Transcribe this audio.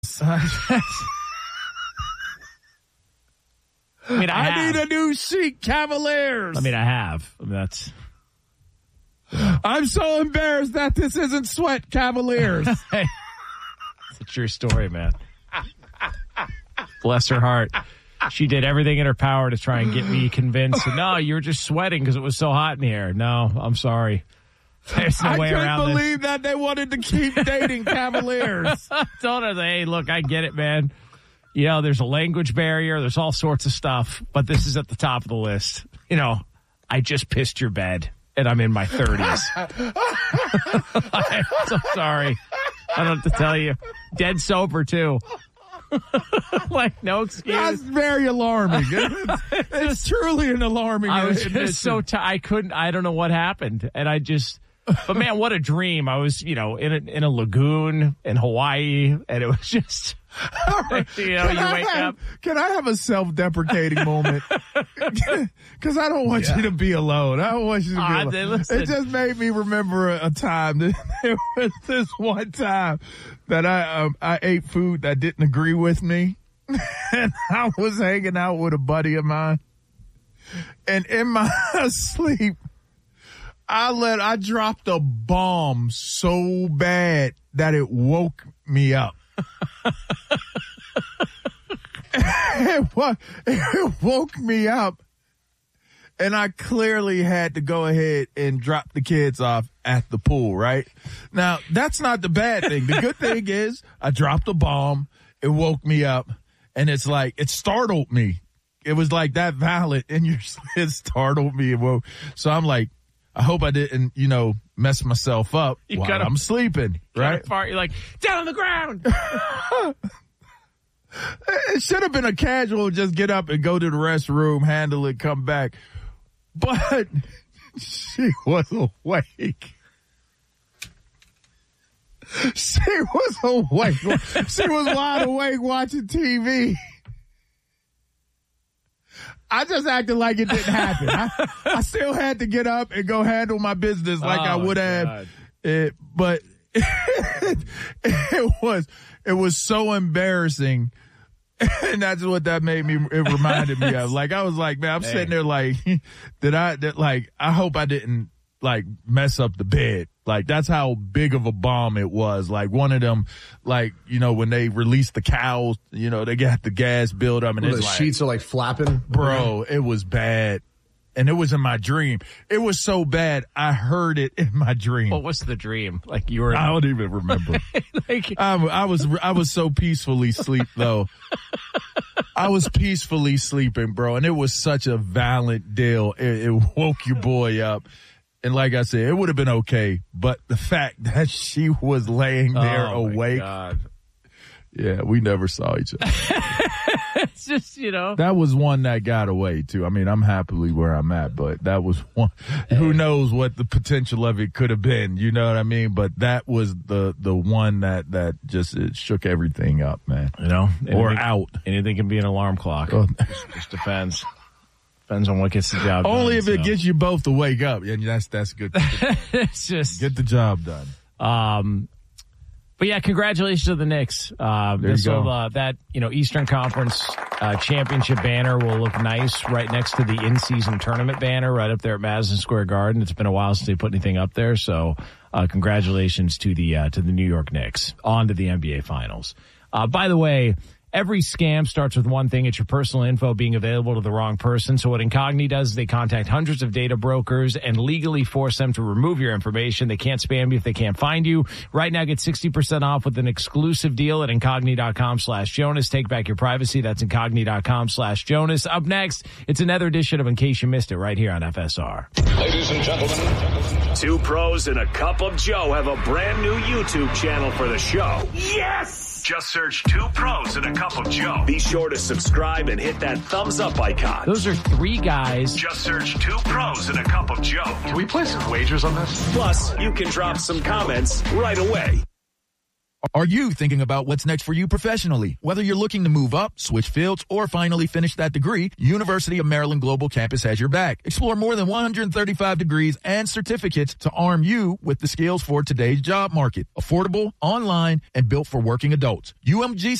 I mean, I need a new Chic Cavaliers. I mean, I have. I mean, that's. I'm so embarrassed that this isn't Sweat Cavaliers. It's a true story, man. Bless her heart. She did everything in her power to try and get me convinced. No, you were just sweating because it was so hot in here. No, I'm sorry. There's no way around this. I couldn't believe that they wanted to keep dating Cavaliers. I told her, hey, look, I get it, man. You know, there's a language barrier. There's all sorts of stuff. But this is at the top of the list. You know, I just pissed your bed. And I'm in my 30s. I'm so sorry. I don't have to tell you. Dead sober, too. Like, no excuse. That's very alarming. It's truly an alarming. I was just so I couldn't. I don't know what happened. And I just. But, man, what a dream. I was, you know, in a lagoon in Hawaii. And it was just. You know, you wake up. Can I have a self-deprecating moment? Because I don't want you to be alone. I don't want you to be alone. Listen. It just made me remember a time. There was this one time that I ate food that didn't agree with me. And I was hanging out with a buddy of mine. And in my sleep, I dropped a bomb so bad that it woke me up. It woke me up, and I clearly had to go ahead and drop the kids off at the pool, right? Now, that's not the bad thing. The good thing is I dropped a bomb, it woke me up, and it's like, it startled me. It was like that violent, and it startled me. So I'm like, I hope I didn't, you know, mess myself up while I'm sleeping, right? You're like, down on the ground. It should have been a casual, just get up and go to the restroom, handle it, come back. But she was awake. She was awake. She was wide awake watching TV. I just acted like it didn't happen. I still had to get up and go handle my business like I would have. But it was so embarrassing. And that's what that made me, it reminded me of. Like, I was like, man, I'm sitting there like, I hope I didn't like mess up the bed. Like, that's how big of a bomb it was. Like, one of them, like, you know, when they released the cows, you know, they got the gas build up and it's the like, sheets are like flapping. Bro, it was bad. And it was in my dream. It was so bad, I heard it in my dream. Well, what's the dream? Like, you were. I don't even remember. Like, I was so peacefully asleep, though. I was peacefully sleeping, bro. And it was such a violent deal. It woke your boy up. And like I said, it would have been okay. But the fact that she was laying there awake. God. Yeah, we never saw each other. It's just, you know. That was one that got away, too. I mean, I'm happily where I'm at, but that was one. Who knows what the potential of it could have been, you know what I mean? But that was the one that just it shook everything up, man. You know? Anything can be an alarm clock. Just depends. Depends on what gets the job done. Only if it gets you both to wake up. And that's good. It's just. Get the job done. But yeah, congratulations to the Knicks. That, you know, Eastern Conference championship banner will look nice right next to the in-season tournament banner right up there at Madison Square Garden. It's been a while since they put anything up there, so congratulations to the New York Knicks on to the NBA Finals. By the way, every scam starts with one thing. It's your personal info being available to the wrong person. So what Incogni does is they contact hundreds of data brokers and legally force them to remove your information. They can't spam you if they can't find you. Right now, get 60% off with an exclusive deal at Incogni.com/Jonas. Take back your privacy. That's Incogni.com/Jonas. Up next, it's another edition of In Case You Missed It right here on FSR. Ladies and gentlemen, Two Pros and a Cup of Joe have a brand new YouTube channel for the show. Yes! Just search Two Pros and a Cup of Joe. Be sure to subscribe and hit that thumbs up icon. Those are three guys. Just search Two Pros and a Cup of Joe. Can we play some wagers on this? Plus, you can drop some comments right away. Are you thinking about what's next for you professionally? Whether you're looking to move up, switch fields, or finally finish that degree, University of Maryland Global Campus has your back. Explore more than 135 degrees and certificates to arm you with the skills for today's job market. Affordable, online, and built for working adults. UMGC